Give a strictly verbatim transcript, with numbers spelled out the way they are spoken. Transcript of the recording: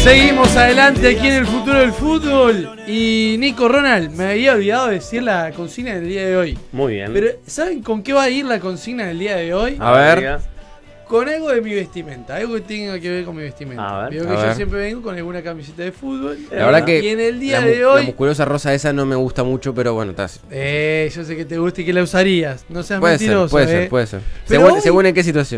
Seguimos adelante aquí en el futuro del fútbol. Y Nico, Ronald, me había olvidado de decir la consigna del día de hoy. Muy bien. Pero ¿saben con qué va a ir la consigna del día de hoy? A ver. Con algo de mi vestimenta, algo que tenga que ver con mi vestimenta. A ver, Veo a que ver. yo siempre vengo con alguna camiseta de fútbol. La verdad que y en el día la, de la hoy, musculosa rosa esa no me gusta mucho, pero bueno, estás. eh, yo sé que te gusta y que la usarías. No seas Puede ser, mentiroso, puede eh. ser, puede ser. Pero Según, hoy- según en qué situación.